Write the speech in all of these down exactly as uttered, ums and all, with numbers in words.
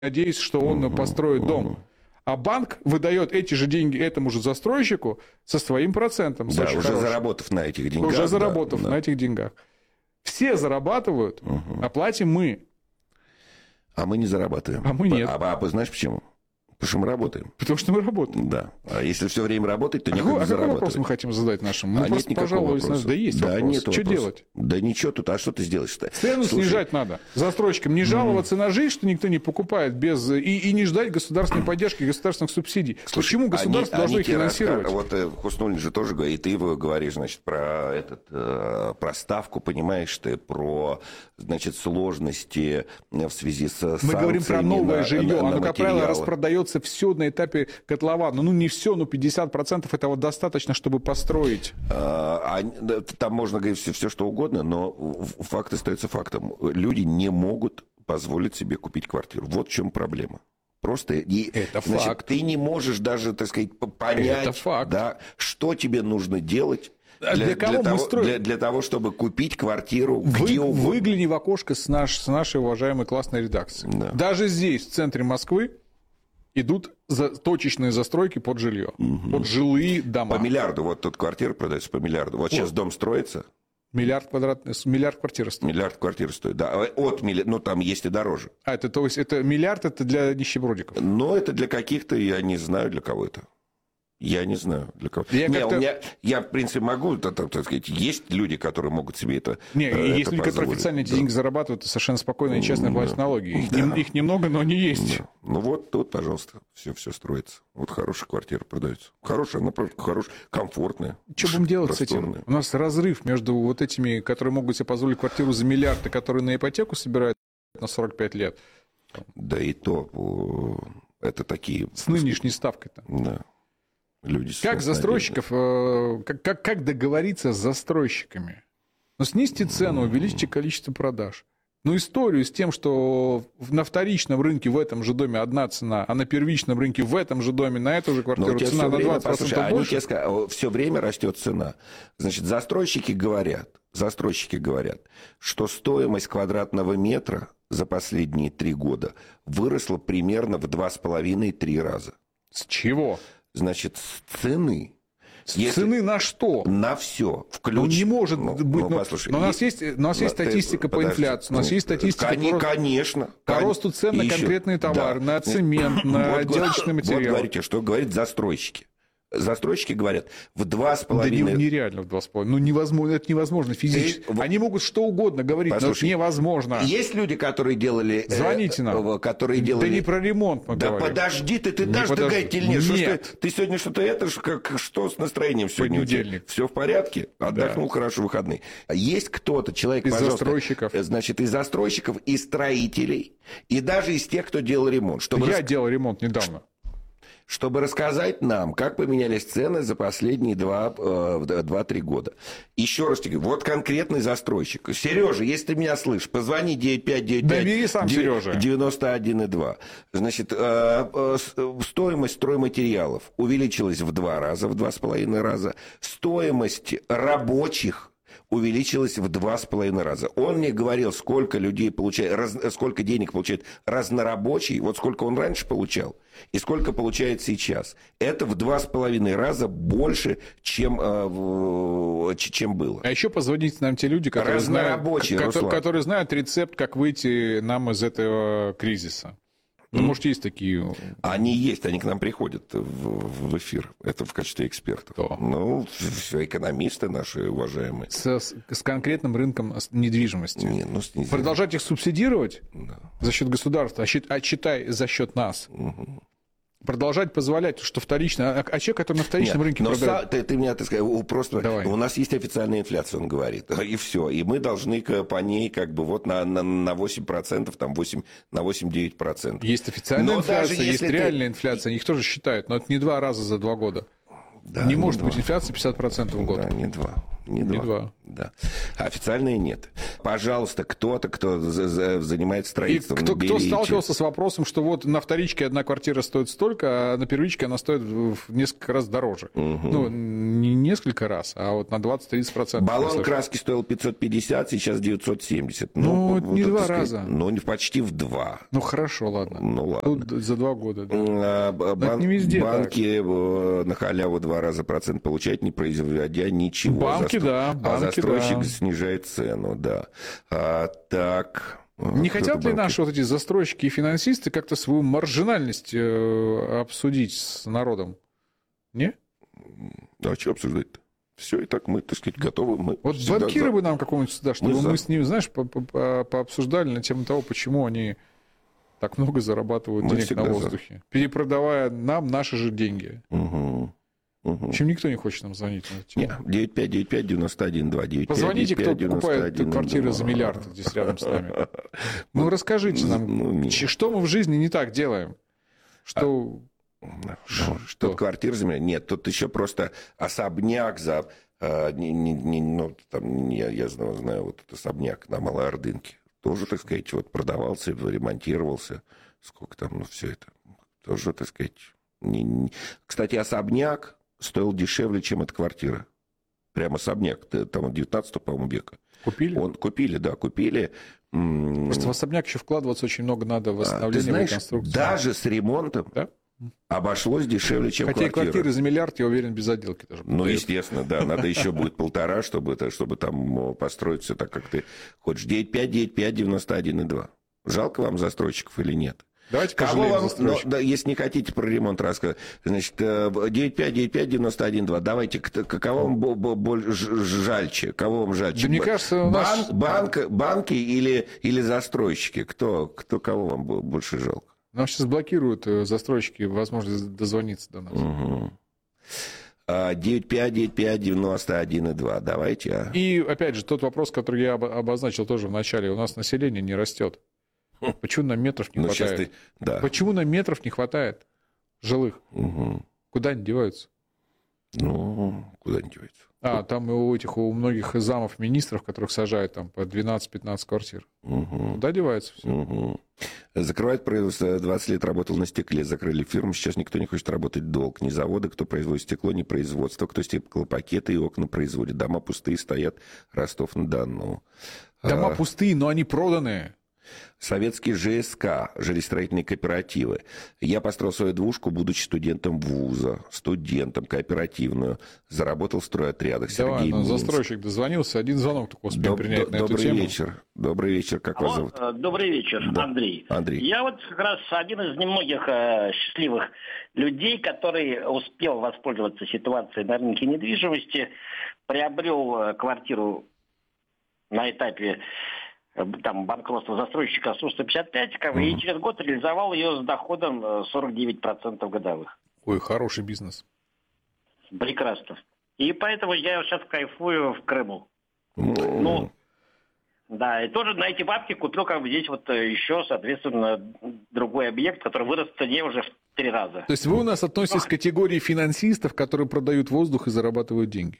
надеясь, что он uh-huh, построит uh-huh. дом. А банк выдает эти же деньги этому же застройщику со своим процентом. Да, уже хорошим. заработав на этих деньгах. Уже заработав да, на да. этих деньгах. Все зарабатывают, uh-huh. а платим мы. А мы не зарабатываем. А мы нет. А, а, а знаешь почему? Потому что мы работаем. Потому что мы работаем. Да. А если все время работать, то а некуда какой, заработать. А какой вопрос мы хотим задать нашим? Мы а просто, нет никакого вопроса. Да есть да, вопрос. Нет что вопроса. делать? Да ничего тут. А что ты сделаешь-то? Цену Слушай, снижать надо. Застройщикам не жаловаться mm. на жизнь, что никто не покупает, без и, и не ждать государственной поддержки, государственных субсидий. Слушай, Почему государство они, должно они их финансировать? Рассказ... Вот Хуснуллин же тоже говорит, и ты говоришь, значит, про, этот, про ставку, понимаешь ты, про, значит, сложности в связи с Мы Мы говорим про новое на, жилье. На, Оно, на как правило, распродается все на этапе котлована. Ну, не все, но пятьдесят процентов этого достаточно, чтобы построить. А, там можно говорить все, все, что угодно, но факт остается фактом. Люди не могут позволить себе купить квартиру. Вот в чем проблема. Просто и, это значит, факт. Ты не можешь даже, так сказать, понять, это факт. Да, что тебе нужно делать. Для, для, для кого для, мы того, строим? Для, для того, чтобы купить квартиру Вы, где угодно. Выгляни в окошко с, наш, с нашей уважаемой классной редакцией. Да. Даже здесь, в центре Москвы, идут за, точечные застройки под жилье, угу. под жилые дома. По миллиарду. Вот тут квартира продается по миллиарду. Вот, вот. Сейчас дом строится. Миллиард квадратных, миллиард квартир стоит. Миллиард квартир стоит, да. От миллиарда, ну там есть и дороже. А, это, то есть, это миллиард, это для нищебродиков? Ну, это для каких-то, я не знаю, для кого это. Я не знаю, для кого. Я, не, у меня, я, в принципе, могу, так, так сказать, есть люди, которые могут себе это Не, это есть люди, которые официально эти да. деньги зарабатывают, совершенно спокойно и честно платят да. налоги. Их, да. не, их немного, но они есть. Да. Ну вот тут, пожалуйста, все, все строится. Вот хорошая квартира продается. Хорошая, она правда хорошая, комфортная. Что будем делать с этим? У нас разрыв между вот этими, которые могут себе позволить квартиру за миллиард, и которые на ипотеку собирают на сорок пять лет. Да и то, это такие... С нынешней ставкой-то. Да. Люди как застройщиков, э, как, как, как договориться с застройщиками? Ну, снизьте цену, увеличьте количество продаж. Ну, историю с тем, что на вторичном рынке в этом же доме одна цена, а на первичном рынке в этом же доме на эту же квартиру цена на двадцать процентов послушай, больше. Они тебе, все время растет цена. Значит, застройщики говорят, застройщики говорят, что стоимость квадратного метра за последние три года выросла примерно в два с половиной-три раза. С чего? Значит, с цены. С Если... цены на что? На все. Включ... Ну, не может ну, быть. Ну, послушай, но у нас есть, у нас есть статистика ты... по инфляции, у нас есть статистика Кон... по, конечно, по росту цен на конкретные товары, да. на цемент, на вот, отделочные материалы. Вот говорите, что говорят застройщики. Застройщики говорят, в два с половиной... Да нереально в два с половиной. Ну, невозможно, это невозможно физически. Ты... Они могут что угодно говорить, Послушай, но это невозможно. Есть люди, которые делали... Звоните нам. Э, которые делали... Да не про ремонт мы Да говорим. подожди ты, ты не дашь подож... догадительнее. Что, Нет. что, ты сегодня что-то это, как, что с настроением сегодня? Понедельник. Все в порядке? Отдохнул да. хорошо выходные. Есть кто-то, человек, из пожалуйста... застройщиков. Значит, из застройщиков, и строителей, и даже из тех, кто делал ремонт. Чтобы Я рас... делал ремонт недавно. Чтобы рассказать нам, как поменялись цены за последние два-три года. Еще раз тебе говорю, вот конкретный застройщик. Сережа, если ты меня слышишь, позвони девять пять девять пять Набери сам, Сережа. девяносто один и два. Значит, стоимость стройматериалов увеличилась в два раза, в два с половиной раза. Стоимость рабочих увеличилась в два с половиной раза. Он мне говорил, сколько людей получает, раз, сколько денег получает разнорабочий, вот сколько он раньше получал, и сколько получает сейчас. Это в два с половиной раза больше, чем, э, чем было. А еще позвоните нам те люди, которые знают, которые, которые знают рецепт, как выйти нам из этого кризиса. Ну, может, есть такие... Они есть, они к нам приходят в, в эфир. Это в качестве экспертов. Кто? Ну, все экономисты наши уважаемые. С, с конкретным рынком недвижимости. Не, ну, с Продолжать их субсидировать да. за счет государства, а считай за счет нас. Угу. Продолжать позволять, что вторично... А, а человек, который на вторичном Нет, рынке но продает... Са, ты, ты меня, так сказать, просто... Давай. У нас есть официальная инфляция, он говорит, и все. И мы должны по ней как бы вот на, на, на восемь процентов, там восемь, на восемь-девять процентов. Есть официальная но инфляция, есть ты... реальная инфляция. Их тоже считают, но это не два раза за два года. Да, не не может два. быть инфляция пятьдесят процентов в год. Да, не два. Не два. Не два. Да. Официальные нет. Пожалуйста, кто-то, кто за- за- занимается И строительством, кто, кто наберите. сталкивался с вопросом, что вот на вторичке одна квартира стоит столько, а на первичке она стоит в несколько раз дороже. Мгм. Ну, не несколько раз, а вот на двадцать-тридцать процентов. Баллон краски стоил пятьсот пятьдесят, сейчас девятьсот семьдесят. Ну, вот, не так два сказать, раза. Ну, не- почти в два. Ну, хорошо, ладно. Ну, ладно. Тут за два года. Да. А, б- бан- не везде банки э, на халяву два раза процент получать, не производя ничего. Банки, Застрой- да, А банки, застройщик да. снижает цену, да. А, так... Не Кто-то хотят ли банки- наши вот эти застройщики и финансисты как-то свою маржинальность э, обсудить с народом? Не? А что обсуждать-то? Все, и так мы, так сказать, готовы. Мы Вот всегда банкиры за. бы нам какого-нибудь сюда, чтобы Мы мы, за. с ними, знаешь, по- по- по- пообсуждали на тему того, почему они так много зарабатывают Мы денег всегда на за. воздухе, перепродавая нам наши же деньги. Угу. В Угу. общем, никто не хочет нам звонить на эту тему. девять пять девять пять девяносто один два девять пять Позвоните, кто девять пять покупает девяносто один квартиры два. за миллиард здесь рядом с нами. Ну, расскажите нам, Ну, не. ч- что мы в жизни не так делаем? Что... Ну, Что? Тут квартир за меня. Нет, тут еще просто особняк за... э, не- не- не- ну, там, я, я знаю, знаю, вот этот особняк на Малой Ордынке. Тоже, так сказать, вот продавался, ремонтировался. Сколько там, ну, все это. Тоже, так сказать... не- не- Кстати, особняк стоил дешевле, чем эта квартира. Прям особняк. Т- Там девятнадцатого, по-моему, века. Купили? Он, купили, да, купили. М, Просто в особняк еще вкладываться очень много надо в а, восстановление, Ты знаешь, реконструкцию. даже с ремонтом Да? обошлось дешевле, чем Хотя и квартира. квартиры за миллиард, я уверен, без отделки даже. Ну, продают. естественно, да. Надо еще будет полтора, чтобы, это, чтобы там построить все так, как ты хочешь. девять пять девять пять девяносто один два. Жалко вам застройщиков или нет? Давайте Кого пожалеем вам, ну, застройщиков. да, если не хотите про ремонт рассказать, значит, девять пять девять пять девяносто один два. Давайте, к- кого вам бо- бо- боль- ж- ж- жальче? Кого вам жальче? Да мне кажется, у нас- Бан- банк- банки или, или застройщики? Кто, кто, кого вам бо- больше жалко? Нам сейчас блокируют э, застройщики возможность дозвониться до нас. Угу. девять пять девять пять девяносто один два. Давайте, а. И, опять же, тот вопрос, который я обо- обозначил тоже в начале. У нас население не растет. Почему нам метров не Ну, сейчас хватает? ты... Да. Почему нам метров не хватает жилых? Угу. Куда они деваются? Ну, куда не девается. А, там и у этих, у многих замов министров, которых сажают там по двенадцать-пятнадцать квартир. Угу. Куда девается все? Угу. Закрывают производство. двадцать лет работал на стекле, закрыли фирму. Сейчас никто не хочет работать долг. Ни заводы, кто производит стекло, ни производство. Кто стеклопакеты и окна производит. Дома пустые стоят. Ростов-на-Дону. Дома А, пустые, но они проданные. Советские ЖСК, жилищно-строительные кооперативы. Я построил свою двушку, будучи студентом вуза, студентом кооперативную. Заработал в стройотрядах. Давай, Сергей ну, Минск. застройщик дозвонился, один звонок только успеем Доб- принять доб- на эту добрый тему. вечер. Добрый вечер. Как вас Алло, зовут? э, добрый вечер, Да. Андрей. Андрей. Я вот как раз один из немногих э, счастливых людей, который успел воспользоваться ситуацией на рынке недвижимости, приобрел э, квартиру на этапе э, там, банкротства застройщика Су сто пятьдесят пять, как бы, и через год реализовал ее с доходом э, сорок девять процентов годовых. Ой, хороший бизнес. Прекрасно. И поэтому я сейчас кайфую в Крыму. Ну, Ну, да, и тоже на эти бабки купил как бы здесь вот э, еще, соответственно, другой объект, который вырос в цене уже в три раза. То есть вы у нас относитесь к категории финансистов, которые продают воздух и зарабатывают деньги?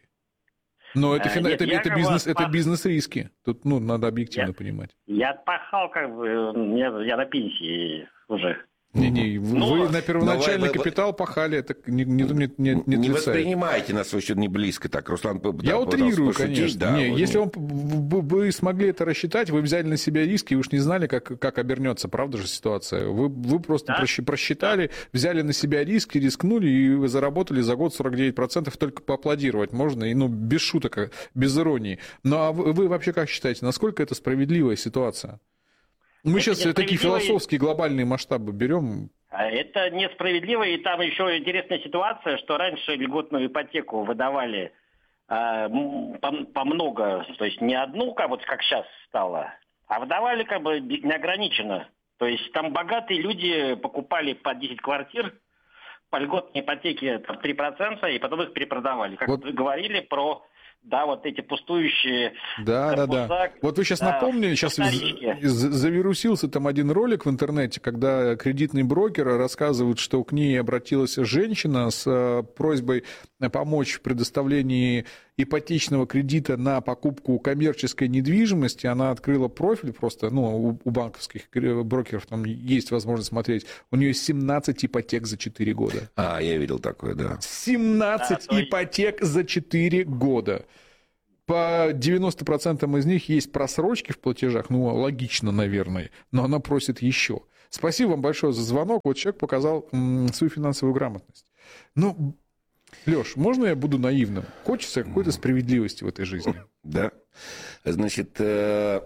Но это, Э, фина- нет, это, я это как бы бизнес, это пах- бизнес-риски. Тут, ну, надо объективно Я- понимать. Я отпахал, как бы, э, я, я на пенсии уже. Не-не, вы Ну, вы на первоначальный вы- вы- капитал пахали, это не, не, не, не, не не отрицает. воспринимайте нас очень не близко так. Руслан п- Я да, утрирую, пытался пошутить, конечно. да, не, вы- если он, вы, вы смогли это рассчитать, вы взяли на себя риски, вы уж не знали, как, как обернется, правда же, ситуация. Вы, вы просто Да? просчи- просчитали, взяли на себя риски, рискнули, и вы заработали за год сорок девять процентов, только поаплодировать можно, и, ну, без шуток, без иронии. Ну, а вы, вы вообще как считаете, насколько это справедливая ситуация? Мы Это сейчас такие несправедливо и- философские глобальные масштабы берем. А Это несправедливо, и там еще интересная ситуация, что раньше льготную ипотеку выдавали а, м, по, по много, то есть не одну, как вот как сейчас стало, а выдавали как бы неограниченно. То есть там богатые люди покупали по десять квартир по льготной ипотеке там, три процента, и потом их перепродавали. Как Вот. вы говорили про, да, вот эти пустующие Да, да, да. корпуса, Вот вы сейчас да, напомнили, сейчас вторички. з- завирусился там один ролик в интернете, когда кредитный брокер рассказывает, что к ней обратилась женщина с э, просьбой помочь в предоставлении ипотечного кредита на покупку коммерческой недвижимости. Она открыла профиль просто, ну, у банковских брокеров там есть возможность смотреть. У нее семнадцать ипотек за четыре года. А, я видел такое, да. семнадцать Да, ипотек за четыре года. По девяносто процентов из них есть просрочки в платежах. Ну, логично, наверное. Но она просит еще. Спасибо вам большое за звонок. Вот человек показал м, свою финансовую грамотность. Ну, Лёш, можно я буду наивным? Хочется какой-то справедливости в этой жизни. Да. Значит, э,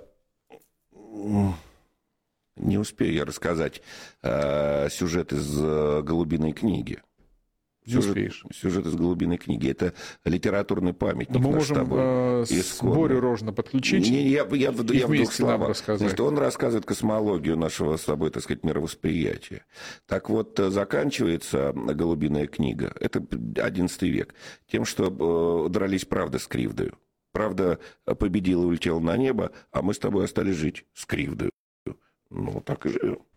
не успею я рассказать э, сюжет из э, «Голубиной книги». Не Сюжет, успеешь. сюжет из «Голубиной книги». Это литературный памятник. Да мы наш можем с тобой. э, Исконный. Борю Рожна подключить. Не, я, я, я, и я в двух вместе нам словах. рассказать. Значит, он рассказывает космологию нашего с тобой, так сказать, мировосприятия. Так вот, заканчивается «Голубиная книга», это одиннадцатый век, тем, что э, дрались правда с кривдою. Правда победила и улетела на небо, а мы с тобой остались жить с кривдою. Ну, так и живем.